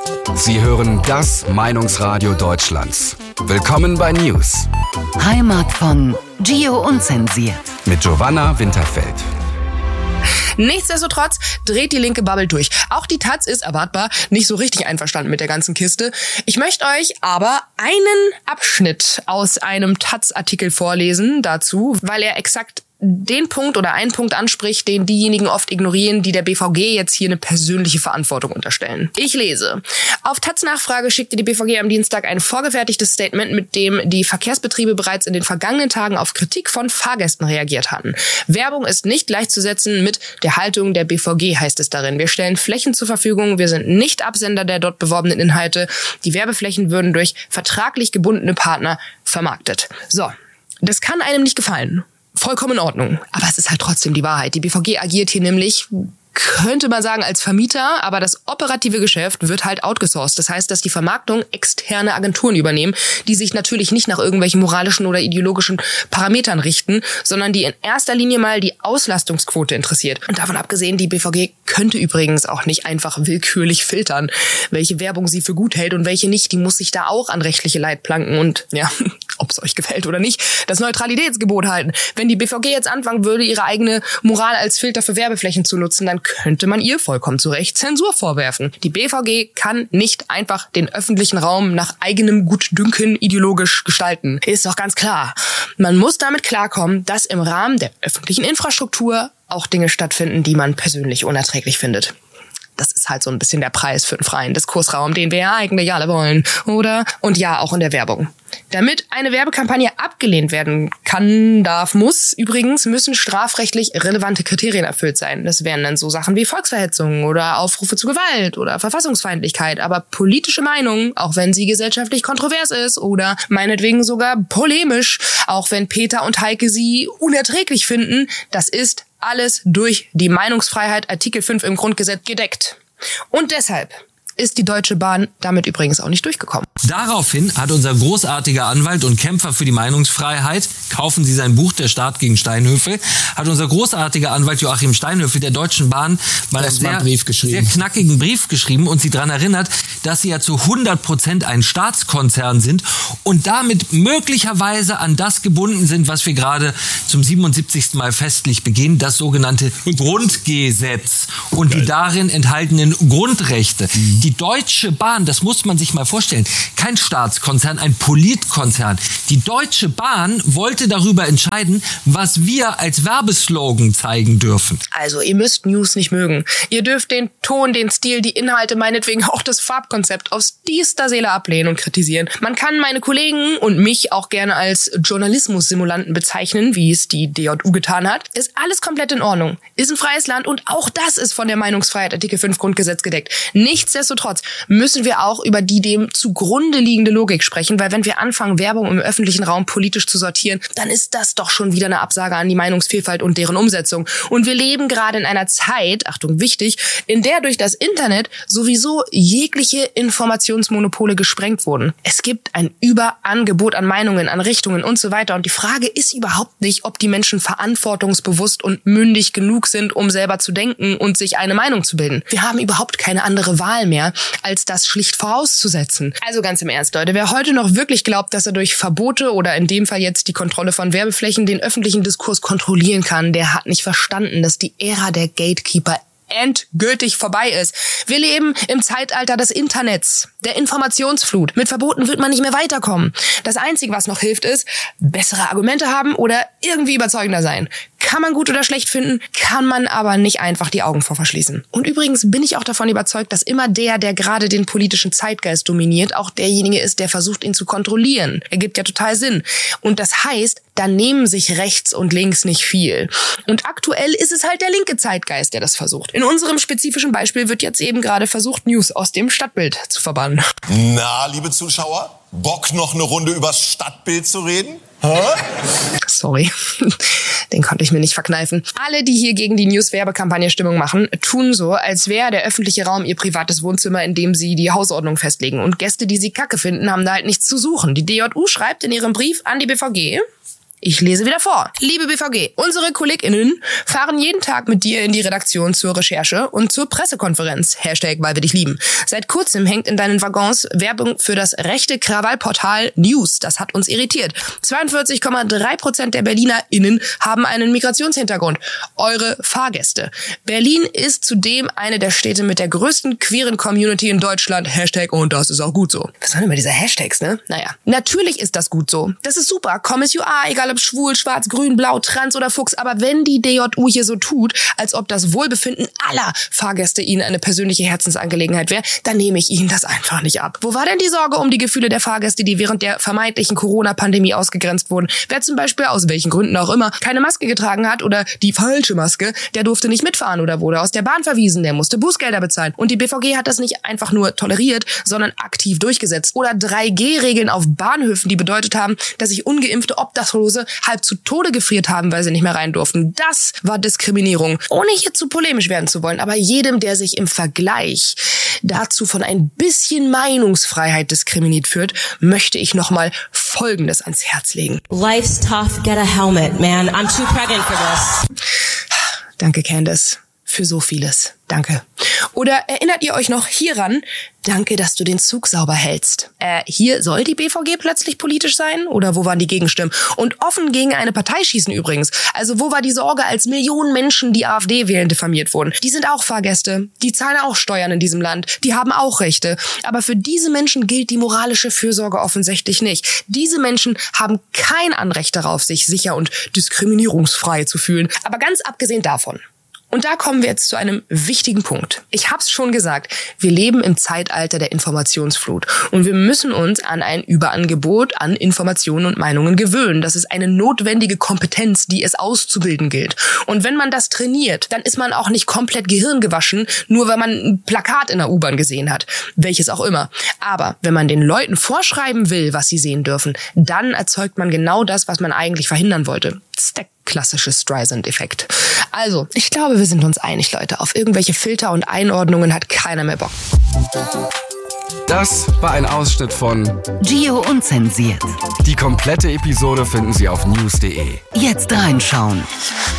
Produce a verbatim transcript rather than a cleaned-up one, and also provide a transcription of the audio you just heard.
Sie hören das Meinungsradio Deutschlands. Willkommen bei News. Heimat von Gio Unzensiert. Mit Giovanna Winterfeld. Nichtsdestotrotz dreht die linke Bubble durch. Auch die Taz ist erwartbar nicht so richtig einverstanden mit der ganzen Kiste. Ich möchte euch aber einen Abschnitt aus einem Taz-Artikel vorlesen dazu, weil er exakt den Punkt oder einen Punkt anspricht, den diejenigen oft ignorieren, die der B V G jetzt hier eine persönliche Verantwortung unterstellen. Ich lese. Auf Taz-Nachfrage schickte die B V G am Dienstag ein vorgefertigtes Statement, mit dem die Verkehrsbetriebe bereits in den vergangenen Tagen auf Kritik von Fahrgästen reagiert hatten. Werbung ist nicht gleichzusetzen mit der Haltung der B V G, heißt es darin. Wir stellen Flächen zur Verfügung, wir sind nicht Absender der dort beworbenen Inhalte. Die Werbeflächen würden durch vertraglich gebundene Partner vermarktet. So, das kann einem nicht gefallen. Vollkommen in Ordnung. Aber es ist halt trotzdem die Wahrheit. Die B V G agiert hier nämlich, könnte man sagen, als Vermieter, aber das operative Geschäft wird halt outgesourced. Das heißt, dass die Vermarktung externe Agenturen übernehmen, die sich natürlich nicht nach irgendwelchen moralischen oder ideologischen Parametern richten, sondern die in erster Linie mal die Auslastungsquote interessiert. Und davon abgesehen, die B V G könnte übrigens auch nicht einfach willkürlich filtern, welche Werbung sie für gut hält und welche nicht. Die muss sich da auch an rechtliche Leitplanken und, ja, ob es euch gefällt oder nicht, das Neutralitätsgebot halten. Wenn die B V G jetzt anfangen würde, ihre eigene Moral als Filter für Werbeflächen zu nutzen, dann könnte man ihr vollkommen zu Recht Zensur vorwerfen. Die B V G kann nicht einfach den öffentlichen Raum nach eigenem Gutdünken ideologisch gestalten. Ist doch ganz klar. Man muss damit klarkommen, dass im Rahmen der öffentlichen Infrastruktur auch Dinge stattfinden, die man persönlich unerträglich findet. Das ist halt so ein bisschen der Preis für den freien Diskursraum, den wir ja eigentlich alle wollen, oder? Und ja, auch in der Werbung. Damit eine Werbekampagne abgelehnt werden kann, darf, muss, übrigens, müssen strafrechtlich relevante Kriterien erfüllt sein. Das wären dann so Sachen wie Volksverhetzung oder Aufrufe zu Gewalt oder Verfassungsfeindlichkeit. Aber politische Meinung, auch wenn sie gesellschaftlich kontrovers ist oder meinetwegen sogar polemisch, auch wenn Peter und Heike sie unerträglich finden, das ist alles durch die Meinungsfreiheit Artikel fünf im Grundgesetz gedeckt. Und deshalb ist die Deutsche Bahn damit übrigens auch nicht durchgekommen. Daraufhin hat unser großartiger Anwalt und Kämpfer für die Meinungsfreiheit, kaufen Sie sein Buch Der Staat gegen Steinhöfel, hat unser großartiger Anwalt Joachim Steinhöfel der Deutschen Bahn mal einen sehr, Brief sehr knackigen Brief geschrieben und sie daran erinnert, dass sie ja zu hundert Prozent ein Staatskonzern sind und damit möglicherweise an das gebunden sind, was wir gerade zum siebenundsiebzigsten Mal festlich begehen, das sogenannte Grundgesetz und Geil. Die darin enthaltenen Grundrechte. Mhm. Die Deutsche Bahn, das muss man sich mal vorstellen, kein Staatskonzern, ein Politkonzern. Die Deutsche Bahn wollte darüber entscheiden, was wir als Werbeslogan zeigen dürfen. Also, ihr müsst News nicht mögen. Ihr dürft den Ton, den Stil, die Inhalte, meinetwegen auch das Farbkonzept aus tiefster Seele ablehnen und kritisieren. Man kann meine Kollegen und mich auch gerne als Journalismus-Simulanten bezeichnen, wie es die D J U getan hat. Ist alles komplett in Ordnung. Ist ein freies Land und auch das ist von der Meinungsfreiheit Artikel fünf Grundgesetz gedeckt. Nichtsdestotrotz müssen wir auch über die dem zugrunde liegende Logik sprechen, weil wenn wir anfangen, Werbung im öffentlichen Raum politisch zu sortieren, dann ist das doch schon wieder eine Absage an die Meinungsvielfalt und deren Umsetzung. Und wir leben gerade in einer Zeit, Achtung, wichtig, in der durch das Internet sowieso jegliche Informationsmonopole gesprengt wurden. Es gibt ein Überangebot an Meinungen, an Richtungen und so weiter. Und die Frage ist überhaupt nicht, ob die Menschen verantwortungsbewusst und mündig genug sind, um selber zu denken und sich eine Meinung zu bilden. Wir haben überhaupt keine andere Wahl mehr, als das schlicht vorauszusetzen. Also ganz im Ernst, Leute, wer heute noch wirklich glaubt, dass er durch Verbote oder in dem Fall jetzt die Kontrolle von Werbeflächen den öffentlichen Diskurs kontrollieren kann, der hat nicht verstanden, dass die Ära der Gatekeeper endgültig vorbei ist. Wir leben im Zeitalter des Internets, der Informationsflut. Mit Verboten wird man nicht mehr weiterkommen. Das Einzige, was noch hilft, ist, bessere Argumente haben oder irgendwie überzeugender sein. Kann man gut oder schlecht finden, kann man aber nicht einfach die Augen vor verschließen. Und übrigens bin ich auch davon überzeugt, dass immer der, der gerade den politischen Zeitgeist dominiert, auch derjenige ist, der versucht, ihn zu kontrollieren. Ergibt ja total Sinn. Und das heißt, da nehmen sich rechts und links nicht viel. Und aktuell ist es halt der linke Zeitgeist, der das versucht. In unserem spezifischen Beispiel wird jetzt eben gerade versucht, News aus dem Stadtbild zu verbannen. Na, liebe Zuschauer, Bock noch eine Runde übers Stadtbild zu reden? Hä? Sorry, den konnte ich mir nicht verkneifen. Alle, die hier gegen die News-Werbekampagne Stimmung machen, tun so, als wäre der öffentliche Raum ihr privates Wohnzimmer, in dem sie die Hausordnung festlegen. Und Gäste, die sie kacke finden, haben da halt nichts zu suchen. Die D J U schreibt in ihrem Brief an die B V G: Ich lese wieder vor. Liebe B V G, unsere KollegInnen fahren jeden Tag mit dir in die Redaktion zur Recherche und zur Pressekonferenz. Hashtag, weil wir dich lieben. Seit kurzem hängt in deinen Waggons Werbung für das rechte Krawallportal News. Das hat uns irritiert. zweiundvierzig Komma drei Prozent der BerlinerInnen haben einen Migrationshintergrund. Eure Fahrgäste. Berlin ist zudem eine der Städte mit der größten queeren Community in Deutschland. Hashtag, und das ist auch gut so. Was waren immer diese Hashtags, ne? Naja. Natürlich ist das gut so. Das ist super. Come as you are, egal ob schwul, schwarz, grün, blau, trans oder Fuchs. Aber wenn die D J U hier so tut, als ob das Wohlbefinden aller Fahrgäste ihnen eine persönliche Herzensangelegenheit wäre, dann nehme ich ihnen das einfach nicht ab. Wo war denn die Sorge um die Gefühle der Fahrgäste, die während der vermeintlichen Corona-Pandemie ausgegrenzt wurden? Wer zum Beispiel, aus welchen Gründen auch immer, keine Maske getragen hat oder die falsche Maske, der durfte nicht mitfahren oder wurde aus der Bahn verwiesen, der musste Bußgelder bezahlen. Und die B V G hat das nicht einfach nur toleriert, sondern aktiv durchgesetzt. Oder drei G Regeln auf Bahnhöfen, die bedeutet haben, dass sich ungeimpfte Obdachlose halb zu Tode gefriert haben, weil sie nicht mehr rein durften. Das war Diskriminierung. Ohne hier zu polemisch werden zu wollen, aber jedem, der sich im Vergleich dazu von ein bisschen Meinungsfreiheit diskriminiert fühlt, möchte ich nochmal Folgendes ans Herz legen. Life's tough, get a helmet, man. I'm too pregnant for this. Danke, Candace, für so vieles. Danke. Oder erinnert ihr euch noch hieran? Danke, dass du den Zug sauber hältst. Äh, hier soll die B V G plötzlich politisch sein? Oder wo waren die Gegenstimmen? Und offen gegen eine Partei schießen übrigens. Also wo war die Sorge, als Millionen Menschen, die AfD wählen, diffamiert wurden? Die sind auch Fahrgäste. Die zahlen auch Steuern in diesem Land. Die haben auch Rechte. Aber für diese Menschen gilt die moralische Fürsorge offensichtlich nicht. Diese Menschen haben kein Anrecht darauf, sich sicher und diskriminierungsfrei zu fühlen. Aber ganz abgesehen davon. Und da kommen wir jetzt zu einem wichtigen Punkt. Ich hab's schon gesagt, wir leben im Zeitalter der Informationsflut und wir müssen uns an ein Überangebot an Informationen und Meinungen gewöhnen. Das ist eine notwendige Kompetenz, die es auszubilden gilt. Und wenn man das trainiert, dann ist man auch nicht komplett gehirngewaschen, nur weil man ein Plakat in der U-Bahn gesehen hat, welches auch immer. Aber wenn man den Leuten vorschreiben will, was sie sehen dürfen, dann erzeugt man genau das, was man eigentlich verhindern wollte. Das ist der klassische Streisand-Effekt. Also, ich glaube, wir sind uns einig, Leute. Auf irgendwelche Filter und Einordnungen hat keiner mehr Bock. Das war ein Ausschnitt von Gio Unzensiert. Die komplette Episode finden Sie auf news punkt de. Jetzt reinschauen.